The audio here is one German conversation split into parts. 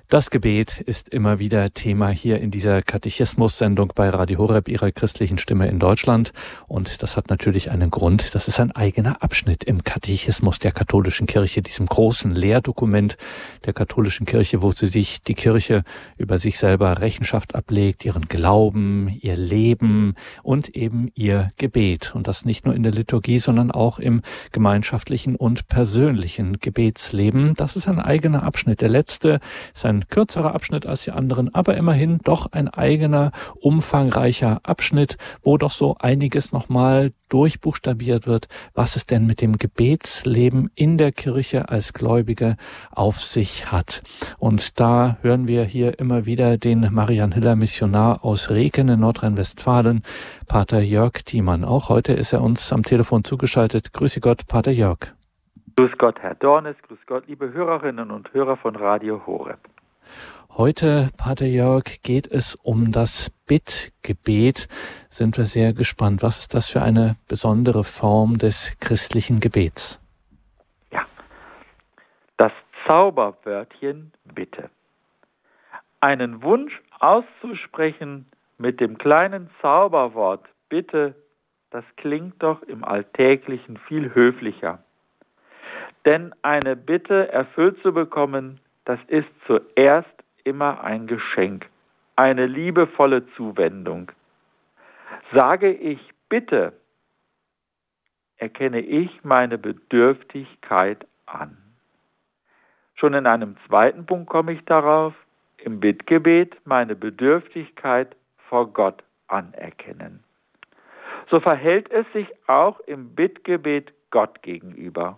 Das Gebet ist immer wieder Thema hier in dieser Katechismus-Sendung bei Radio Horeb, Ihrer christlichen Stimme in Deutschland. Und das hat natürlich einen Grund. Das ist ein eigener Abschnitt im Katechismus der katholischen Kirche, diesem großen Lehrdokument der katholischen Kirche, wo sich die Kirche über sich selber Rechenschaft ablegt, ihren Glauben, ihr Leben und eben ihr Gebet. Und das nicht nur in der Liturgie, sondern auch im gemeinschaftlichen und persönlichen Gebetsleben. Das ist ein eigener Abschnitt. Der letzte ist ein kürzerer Abschnitt als die anderen, aber immerhin doch ein eigener, umfangreicher Abschnitt, wo doch so einiges nochmal durchbuchstabiert wird, was es denn mit dem Gebetsleben in der Kirche als Gläubige auf sich hat. Und da hören wir hier immer wieder den Marianhiller Missionar aus Reken in Nordrhein-Westfalen, Pater Jörg Thiemann. Auch heute ist er uns am Telefon zugeschaltet. Grüße Gott, Pater Jörg. Grüß Gott, Herr Dornes, grüß Gott, liebe Hörerinnen und Hörer von Radio Horeb. Heute, Pater Jörg, geht es um das Bittgebet. Sind wir sehr gespannt. Was ist das für eine besondere Form des christlichen Gebets? Ja, das Zauberwörtchen Bitte. Einen Wunsch auszusprechen mit dem kleinen Zauberwort Bitte, das klingt doch im Alltäglichen viel höflicher. Denn eine Bitte erfüllt zu bekommen, das ist zuerst immer ein Geschenk, eine liebevolle Zuwendung. Sage ich Bitte, erkenne ich meine Bedürftigkeit an. Schon in einem zweiten Punkt komme ich darauf, im Bittgebet meine Bedürftigkeit vor Gott anerkennen. So verhält es sich auch im Bittgebet Gott gegenüber.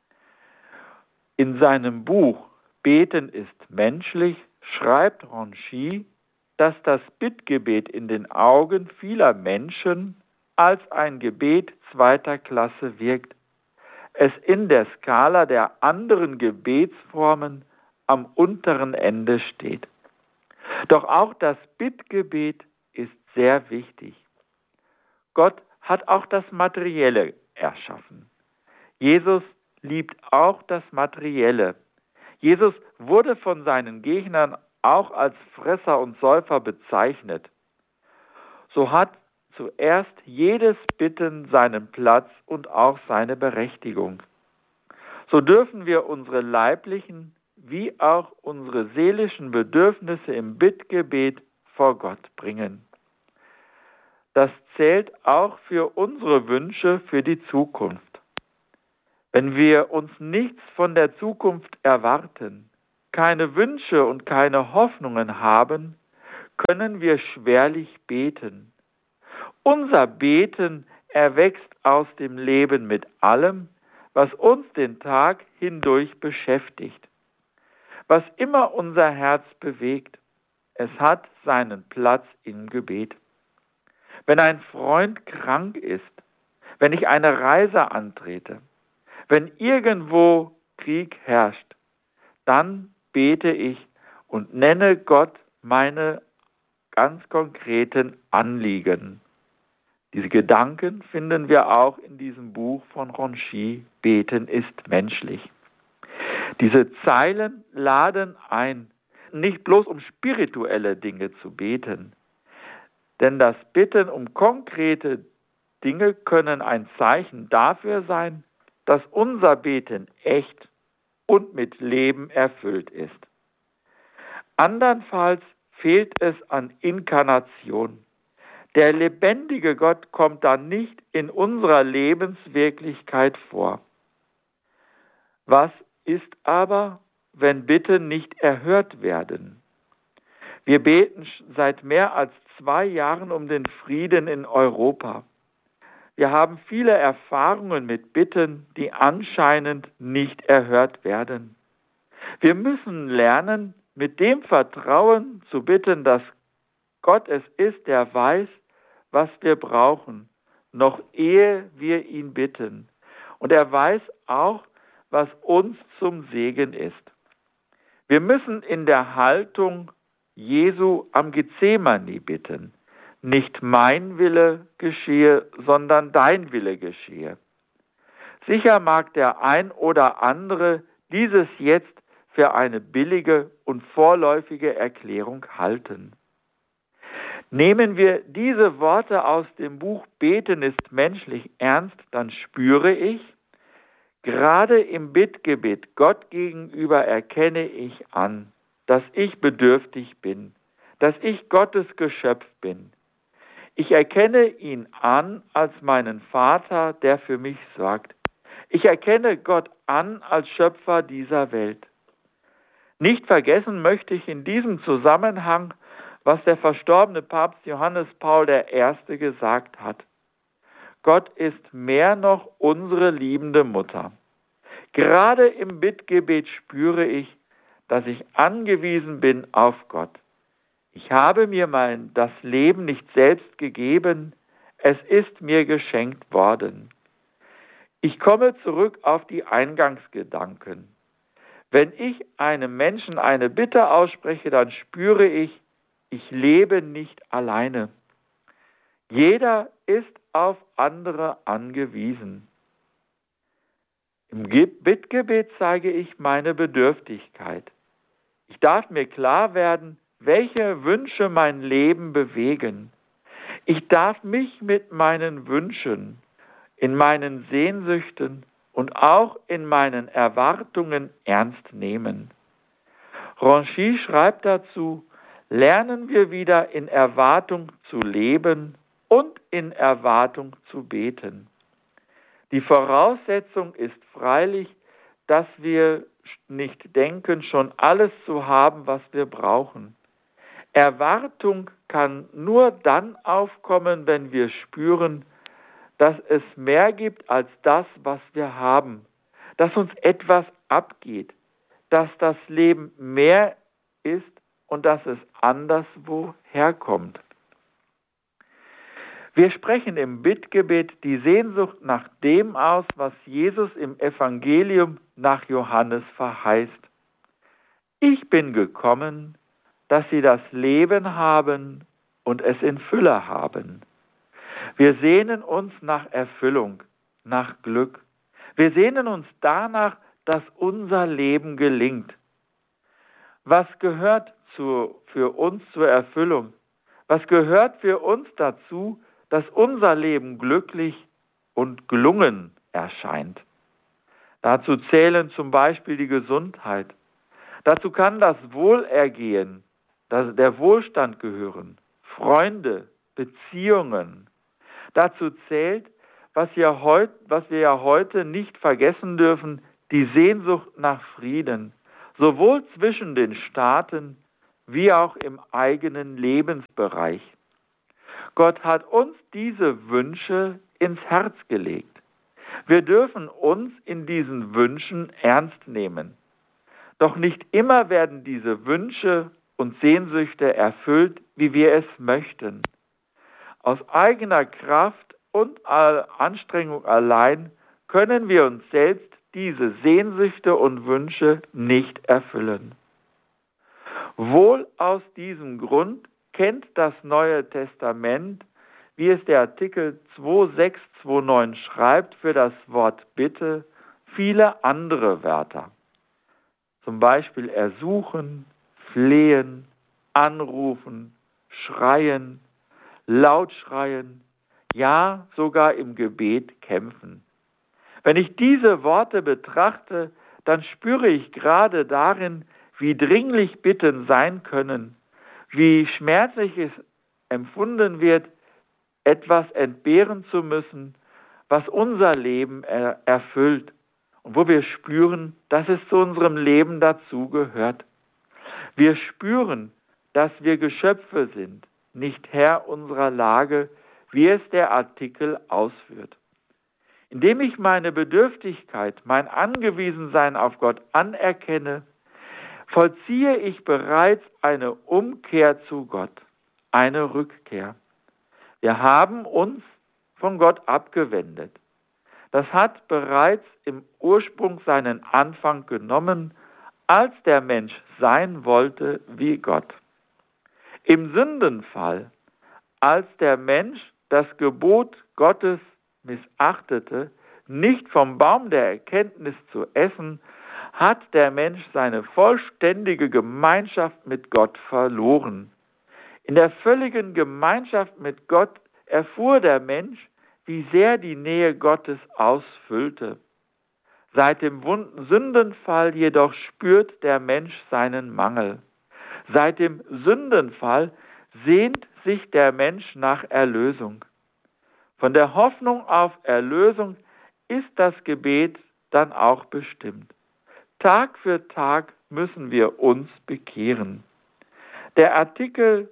In seinem Buch Beten ist menschlich schreibt Ronchi, dass das Bittgebet in den Augen vieler Menschen als ein Gebet zweiter Klasse wirkt, es in der Skala der anderen Gebetsformen am unteren Ende steht. Doch auch das Bittgebet ist sehr wichtig. Gott hat auch das Materielle erschaffen. Jesus liebt auch das Materielle. Jesus wurde von seinen Gegnern auch als Fresser und Säufer bezeichnet. So hat zuerst jedes Bitten seinen Platz und auch seine Berechtigung. So dürfen wir unsere leiblichen wie auch unsere seelischen Bedürfnisse im Bittgebet vor Gott bringen. Das zählt auch für unsere Wünsche für die Zukunft. Wenn wir uns nichts von der Zukunft erwarten, keine Wünsche und keine Hoffnungen haben, können wir schwerlich beten. Unser Beten erwächst aus dem Leben mit allem, was uns den Tag hindurch beschäftigt. Was immer unser Herz bewegt, es hat seinen Platz im Gebet. Wenn ein Freund krank ist, wenn ich eine Reise antrete, wenn irgendwo Krieg herrscht, dann bete ich und nenne Gott meine ganz konkreten Anliegen. Diese Gedanken finden wir auch in diesem Buch von Ronchi, Beten ist menschlich. Diese Zeilen laden ein, nicht bloß um spirituelle Dinge zu beten, denn das Bitten um konkrete Dinge können ein Zeichen dafür sein, dass unser Beten echt und mit Leben erfüllt ist. Andernfalls fehlt es an Inkarnation. Der lebendige Gott kommt dann nicht in unserer Lebenswirklichkeit vor. Was ist aber, wenn Bitten nicht erhört werden? Wir beten seit mehr als 2 Jahren um den Frieden in Europa. Wir haben viele Erfahrungen mit Bitten, die anscheinend nicht erhört werden. Wir müssen lernen, mit dem Vertrauen zu bitten, dass Gott es ist, der weiß, was wir brauchen, noch ehe wir ihn bitten. Und er weiß auch, was uns zum Segen ist. Wir müssen in der Haltung Jesu am Gethsemane bitten. Nicht mein Wille geschehe, sondern dein Wille geschehe. Sicher mag der ein oder andere dieses jetzt für eine billige und vorläufige Erklärung halten. Nehmen wir diese Worte aus dem Buch Beten ist menschlich ernst, dann spüre ich, gerade im Bittgebet Gott gegenüber erkenne ich an, dass ich bedürftig bin, dass ich Gottes Geschöpf bin. Ich erkenne ihn an als meinen Vater, der für mich sorgt. Ich erkenne Gott an als Schöpfer dieser Welt. Nicht vergessen möchte ich in diesem Zusammenhang, was der verstorbene Papst Johannes Paul I. gesagt hat. Gott ist mehr noch unsere liebende Mutter. Gerade im Bittgebet spüre ich, dass ich angewiesen bin auf Gott. Ich habe mir das Leben nicht selbst gegeben, es ist mir geschenkt worden. Ich komme zurück auf die Eingangsgedanken. Wenn ich einem Menschen eine Bitte ausspreche, dann spüre ich, ich lebe nicht alleine. Jeder ist auf andere angewiesen. Im Bittgebet zeige ich meine Bedürftigkeit. Ich darf mir klar werden, welche Wünsche mein Leben bewegen. Ich darf mich mit meinen Wünschen, in meinen Sehnsüchten und auch in meinen Erwartungen ernst nehmen. Ranchi schreibt dazu, lernen wir wieder in Erwartung zu leben und in Erwartung zu beten. Die Voraussetzung ist freilich, dass wir nicht denken, schon alles zu haben, was wir brauchen. Erwartung kann nur dann aufkommen, wenn wir spüren, dass es mehr gibt als das, was wir haben, dass uns etwas abgeht, dass das Leben mehr ist und dass es anderswo herkommt. Wir sprechen im Bittgebet die Sehnsucht nach dem aus, was Jesus im Evangelium nach Johannes verheißt. Ich bin gekommen, dass sie das Leben haben und es in Fülle haben. Wir sehnen uns nach Erfüllung, nach Glück. Wir sehnen uns danach, dass unser Leben gelingt. Was gehört für uns zur Erfüllung? Was gehört für uns dazu, dass unser Leben glücklich und gelungen erscheint? Dazu zählen zum Beispiel die Gesundheit. Dazu kann das Wohlergehen, der Wohlstand gehören, Freunde, Beziehungen. Dazu zählt, was wir ja heute nicht vergessen dürfen, die Sehnsucht nach Frieden, sowohl zwischen den Staaten wie auch im eigenen Lebensbereich. Gott hat uns diese Wünsche ins Herz gelegt. Wir dürfen uns in diesen Wünschen ernst nehmen. Doch nicht immer werden diese Wünsche und Sehnsüchte erfüllt, wie wir es möchten. Aus eigener Kraft und Anstrengung allein können wir uns selbst diese Sehnsüchte und Wünsche nicht erfüllen. Wohl aus diesem Grund kennt das Neue Testament, wie es der Artikel 2629 schreibt, für das Wort Bitte viele andere Wörter. Zum Beispiel ersuchen, flehen, anrufen, schreien, laut schreien, ja sogar im Gebet kämpfen. Wenn ich diese Worte betrachte, dann spüre ich gerade darin, wie dringlich Bitten sein können, wie schmerzlich es empfunden wird, etwas entbehren zu müssen, was unser Leben erfüllt und wo wir spüren, dass es zu unserem Leben dazugehört. Wir spüren, dass wir Geschöpfe sind, nicht Herr unserer Lage, wie es der Artikel ausführt. Indem ich meine Bedürftigkeit, mein Angewiesensein auf Gott anerkenne, vollziehe ich bereits eine Umkehr zu Gott, eine Rückkehr. Wir haben uns von Gott abgewendet. Das hat bereits im Ursprung seinen Anfang genommen, als der Mensch sein wollte wie Gott. Im Sündenfall, als der Mensch das Gebot Gottes missachtete, nicht vom Baum der Erkenntnis zu essen, hat der Mensch seine vollständige Gemeinschaft mit Gott verloren. In der völligen Gemeinschaft mit Gott erfuhr der Mensch, wie sehr die Nähe Gottes ausfüllte. Seit dem Sündenfall jedoch spürt der Mensch seinen Mangel. Seit dem Sündenfall sehnt sich der Mensch nach Erlösung. Von der Hoffnung auf Erlösung ist das Gebet dann auch bestimmt. Tag für Tag müssen wir uns bekehren. Der Artikel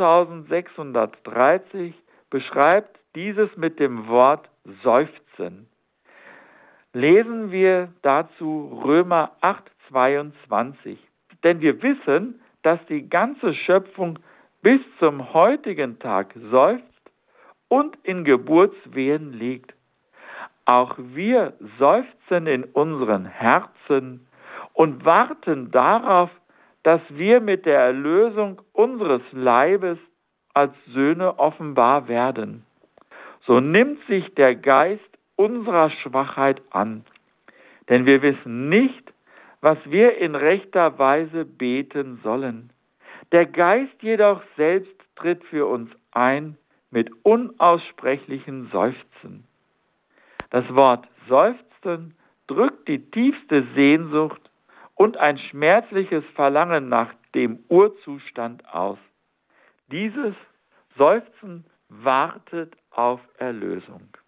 2630 beschreibt dieses mit dem Wort Seufzen. Lesen wir dazu Römer 8,22. Denn wir wissen, dass die ganze Schöpfung bis zum heutigen Tag seufzt und in Geburtswehen liegt. Auch wir seufzen in unseren Herzen und warten darauf, dass wir mit der Erlösung unseres Leibes als Söhne offenbar werden. So nimmt sich der Geist unserer Schwachheit an, denn wir wissen nicht, was wir in rechter Weise beten sollen. Der Geist jedoch selbst tritt für uns ein mit unaussprechlichen Seufzen. Das Wort Seufzen drückt die tiefste Sehnsucht und ein schmerzliches Verlangen nach dem Urzustand aus. Dieses Seufzen wartet auf Erlösung.